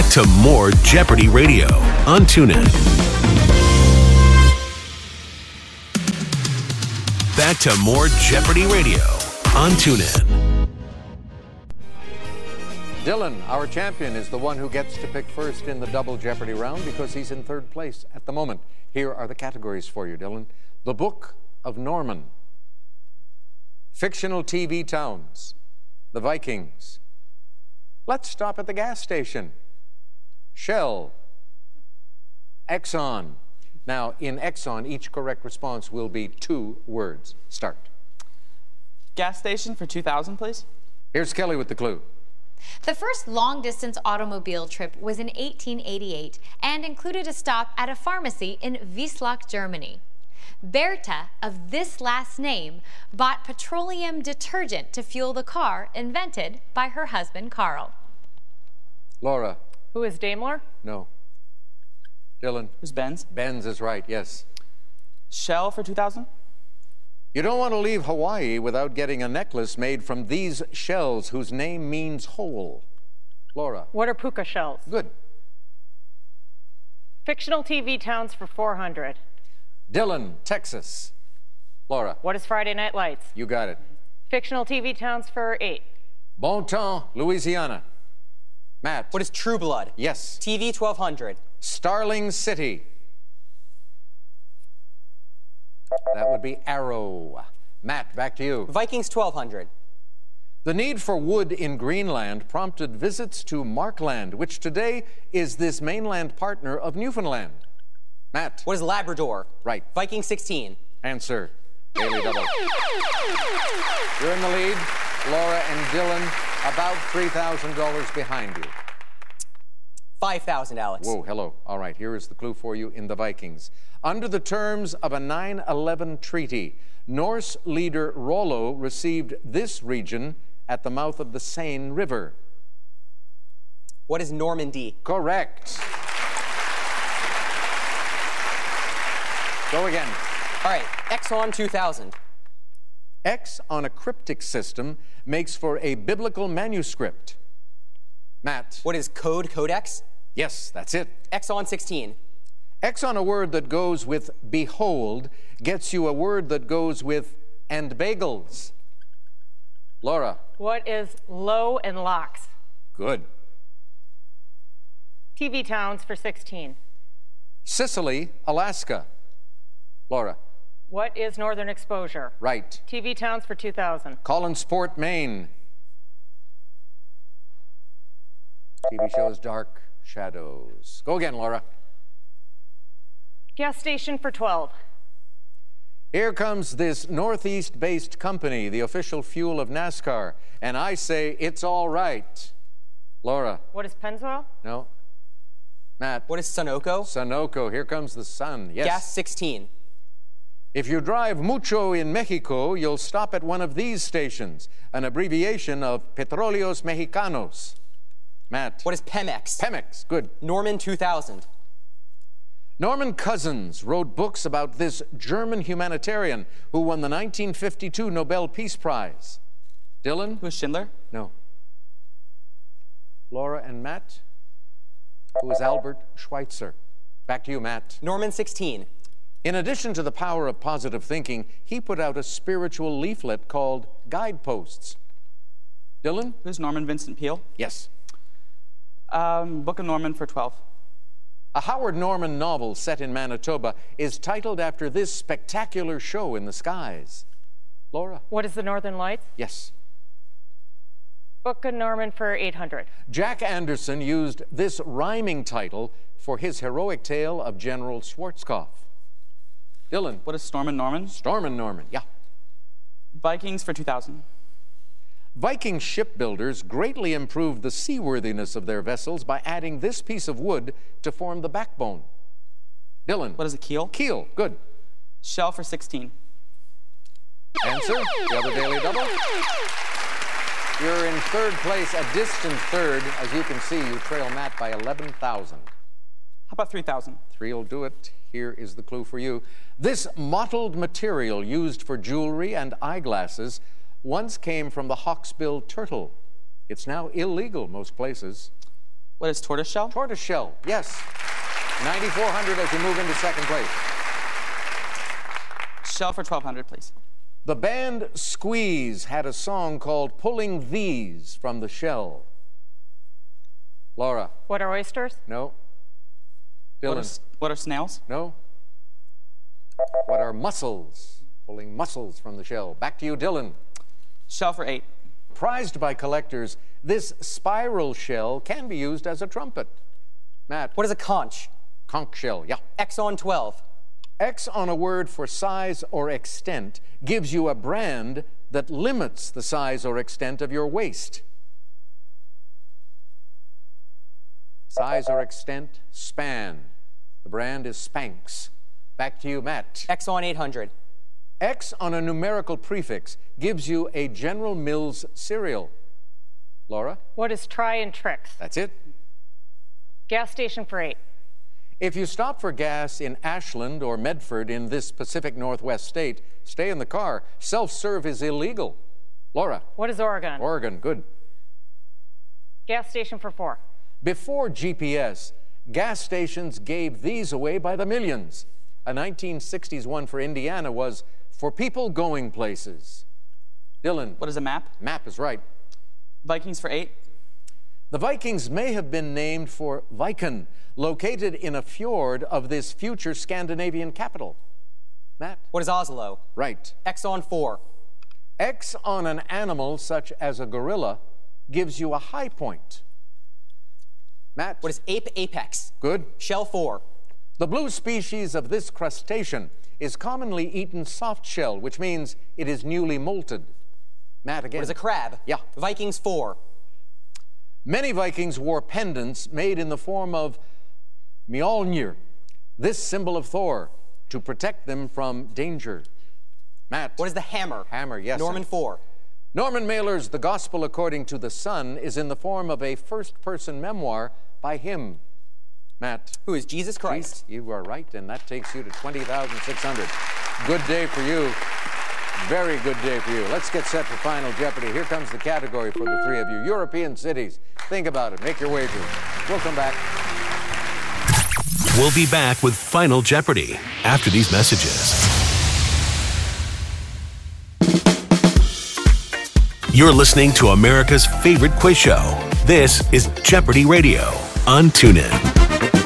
Back to more Jeopardy Radio on TuneIn. Back to more Jeopardy Radio on TuneIn. Dylan, our champion, is the one who gets to pick first in the double Jeopardy round because he's in third place at the moment. Here are the categories for you, Dylan. The Book of Norman, fictional TV towns, the Vikings. Let's stop at the gas station. Shell, Exxon. Now, in Exxon, each correct response will be 2 words. Start. Gas station for 2,000, please. Here's Kelly with the clue. The first long-distance automobile trip was in 1888 and included a stop at a pharmacy in Wieslach, Germany. Bertha, of this last name, bought petroleum detergent to fuel the car invented by her husband, Carl. Laura. Who is Daimler? No. Dylan. Who's Benz? Benz is right, yes. Shell for 2,000. You don't want to leave Hawaii without getting a necklace made from these shells whose name means whole. Laura. What are puka shells? Good. Fictional TV towns for 400. Dylan, Texas. Laura. What is Friday Night Lights? You got it. Fictional TV towns for 8. Bon Temps, Louisiana. Matt. What is True Blood? Yes. TV 1200. Starling City. That would be Arrow. Matt, back to you. Vikings 1200. The need for wood in Greenland prompted visits to Markland, which today is this mainland partner of Newfoundland. Matt. What is Labrador? Right. Viking 16. Answer. Daily double. You're in the lead. Laura and Dylan about $3,000 behind you. 5,000, Alex. Whoa, hello. All right, here is the clue for you in the Vikings. Under the terms of a 9/11 treaty, Norse leader Rollo received this region at the mouth of the Seine River. What is Normandy? Correct. Go again. All right, Exxon 2000. X on a cryptic system makes for a biblical manuscript. Matt. What is Code Codex? Yes, that's it. Exxon 16. X on a word that goes with behold gets you a word that goes with and bagels. Laura. What is Low and Locks? Good. TV towns for 16. Sicily, Alaska. Laura. What is Northern Exposure? Right. TV towns for 2,000. Collinsport, Maine. TV shows Dark Shadows. Go again, Laura. Gas station for 12. Here comes this Northeast-based company, the official fuel of NASCAR, and I say it's all right. Laura. What is Pennzoil? No. Matt. What is Sunoco? Sunoco. Here comes the sun. Yes. Gas 16. If you drive mucho in Mexico, you'll stop at one of these stations, an abbreviation of Petróleos Mexicanos. Matt. What is Pemex? Pemex. Good. Norman 2000. Norman Cousins wrote books about this German humanitarian who won the 1952 Nobel Peace Prize. Dylan? Who's Schindler? No. Laura and Matt? Who is Albert Schweitzer? Back to you, Matt. Norman 16. In addition to the power of positive thinking, he put out a spiritual leaflet called Guideposts. Dylan? Who's Norman Vincent Peale? Yes. Book of Norman for 12. A Howard Norman novel set in Manitoba is titled after this spectacular show in the skies. Laura? What is the Northern Lights? Yes. Book of Norman for 800. Jack Anderson used this rhyming title for his heroic tale of General Schwarzkopf. Dylan? What is Storm and Norman? Storm and Norman, yeah. Vikings for 2,000. Viking shipbuilders greatly improved the seaworthiness of their vessels by adding this piece of wood to form the backbone. Dylan? What is a keel? Keel, good. Shell for 16. Answer, the other daily double. You're in third place, a distant third. As you can see, you trail Matt by 11,000. How about 3,000? 3 will do it. Here is the clue for you. This mottled material used for jewelry and eyeglasses once came from the hawksbill turtle. It's now illegal most places. What is tortoiseshell? Tortoiseshell, yes. 9,400 as you move into second place. Shell for 1,200, please. The band Squeeze had a song called Pulling These from the Shell. Laura? What are oysters? No. Dylan? What are snails? No. What are mussels? Pulling mussels from the shell. Back to you, Dylan. Shell for 8. Prized by collectors, this spiral shell can be used as a trumpet. Matt? What is a conch? Conch shell, yeah. X on 12. X on a word for size or extent gives you a brand that limits the size or extent of your waist. Size or extent, span. The brand is Spanx. Back to you, Matt. X on 800. X on a numerical prefix gives you a General Mills cereal. Laura? What is try and tricks? That's it. Gas station for 8. If you stop for gas in Ashland or Medford in this Pacific Northwest state, stay in the car. Self-serve is illegal. Laura? What is Oregon? Oregon, good. Gas station for 4. Before GPS, gas stations gave these away by the millions. A 1960s one for Indiana was for people going places. Dylan? What is a map? Map is right. Vikings for 8. The Vikings may have been named for Viken, located in a fjord of this future Scandinavian capital. Matt? What is Oslo? Right. X on 4. X on an animal such as a gorilla gives you a high point. Matt? What is ape apex? Good. Shell 4. The blue species of this crustacean is commonly eaten soft shell, which means it is newly molted. Matt again. What is a crab? Yeah. Vikings 4. Many Vikings wore pendants made in the form of Mjolnir, this symbol of Thor, to protect them from danger. Matt. What is the hammer? Hammer, yes. Norman 4. Norman Mailer's The Gospel According to the Sun is in the form of a first-person memoir by him. Matt. Who is Jesus Christ? You are right, and that takes you to 20,600. Good day for you. Very good day for you. Let's get set for Final Jeopardy. Here comes the category for the three of you. European cities. Think about it. Make your wagers. We'll come back. We'll be back with Final Jeopardy after these messages. You're listening to America's favorite quiz show. This is Jeopardy Radio on TuneIn.